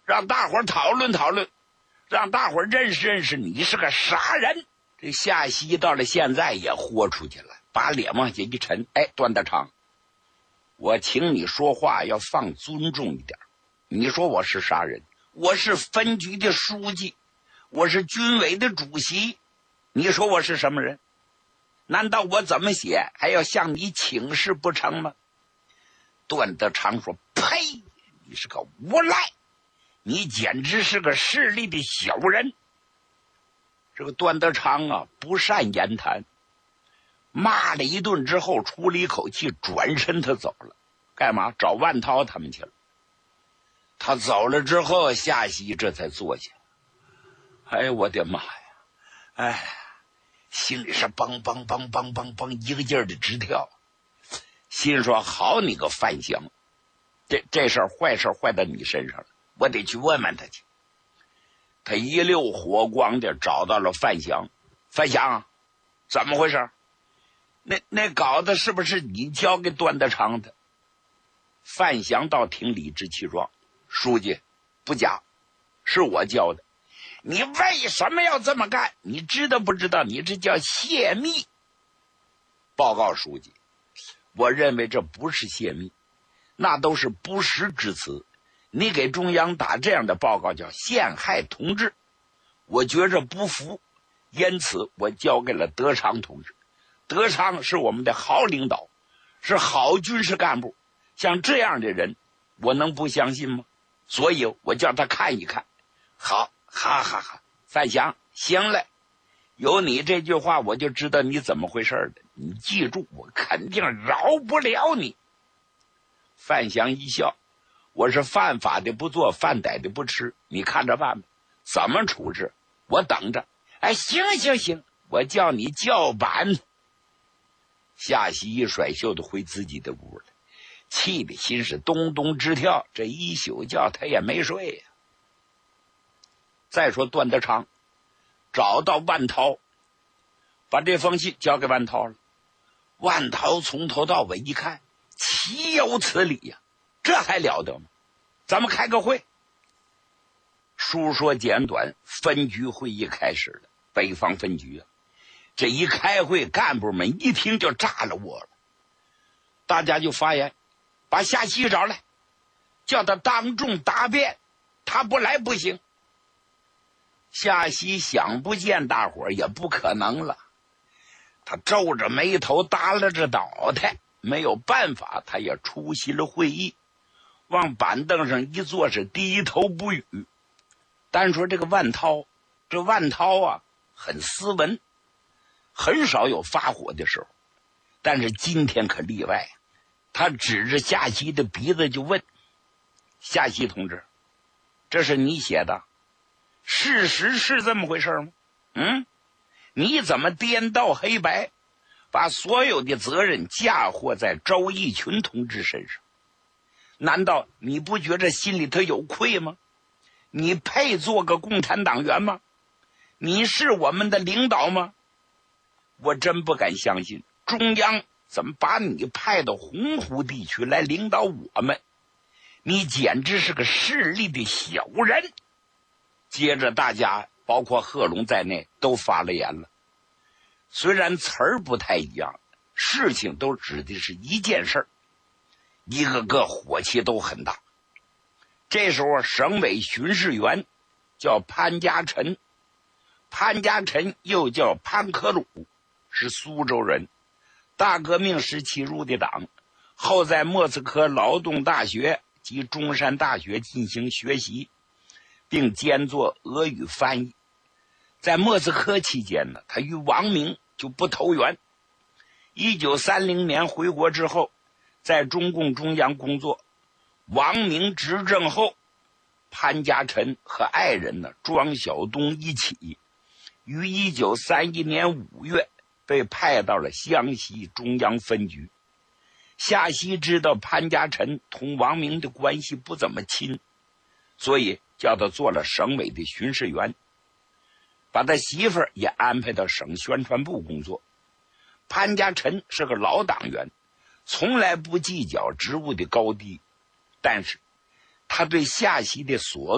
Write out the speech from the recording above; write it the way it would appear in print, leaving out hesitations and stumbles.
让大伙儿讨论讨论，让大伙儿认识认识你是个啥人。这夏曦到了现在也豁出去了，把脸往下一沉，哎，段大长，我请你说话要放尊重一点。你说我是啥人？我是分局的书记，我是军委的主席，你说我是什么人？难道我怎么写还要向你请示不成吗？段德昌说，呸，你是个无赖，你简直是个势利的小人。这个段德昌啊，不善言谈，骂了一顿之后出了一口气，转身他走了。干嘛？找万涛他们去了。他走了之后，夏曦这才坐下。哎，我的妈呀！哎，心里是梆梆梆梆梆梆一个劲儿的直跳，心说好你个范祥，这事儿坏事坏到你身上了，我得去问问他去。他一溜火光的找到了范祥。范祥，怎么回事？那稿子是不是你交给段德昌的？范祥倒挺理直气壮，书记，不假，是我交的。你为什么要这么干？你知道不知道？你这叫泄密。报告书记，我认为这不是泄密，那都是不实之词。你给中央打这样的报告叫陷害同志，我觉着不服，因此我交给了德昌同志。德昌是我们的好领导，是好军事干部，像这样的人我能不相信吗？所以我叫他看一看。好，哈哈哈，范祥，行了，有你这句话我就知道你怎么回事了。你记住，我肯定饶不了你。范祥一笑，我是犯法的不做，犯歹的不吃，你看着办吧，怎么处置我等着。哎，行行行，我叫你叫板。夏曦一甩袖子回自己的屋了，气的心是咚咚直跳，这一宿觉他也没睡呀。再说段德昌找到万涛，把这封信交给万涛了。万涛从头到尾一看，岂有此理呀，这还了得吗？咱们开个会。书说简短，分局会议开始了。北方分局啊，这一开会，干部们一听就炸了窝了。大家就发言，把夏曦找来，叫他当众答辩，他不来不行。夏曦想不见大伙儿也不可能了，他皱着眉头，耷拉着脑袋，没有办法，他也出席了会议，往板凳上一坐，是低头不语。单说这个万涛，这万涛啊，很斯文，很少有发火的时候，但是今天可例外。他指着夏曦的鼻子就问，夏曦同志，这是你写的，事实是这么回事吗？你怎么颠倒黑白，把所有的责任嫁祸在周逸群同志身上？难道你不觉着心里头有愧吗？你配做个共产党员吗？你是我们的领导吗？我真不敢相信，中央怎么把你派到洪湖地区来领导我们？你简直是个势利的小人。接着大家包括贺龙在内都发了言了，虽然词儿不太一样，事情都指的是一件事儿，一个个火气都很大。这时候省委巡视员叫潘家臣，潘家臣又叫潘克鲁，是苏州人，大革命时期入的党，后在莫斯科劳动大学及中山大学进行学习，并兼做俄语翻译。在莫斯科期间呢，他与王明就不投缘。1930年回国之后，在中共中央工作。王明执政后，潘家臣和爱人呢庄晓东一起，于1931年5月被派到了湘西中央分局。夏曦知道潘家臣同王明的关系不怎么亲，所以叫他做了省委的巡视员，把他媳妇儿也安排到省宣传部工作。潘家臣是个老党员，从来不计较职务的高低，但是他对夏曦的所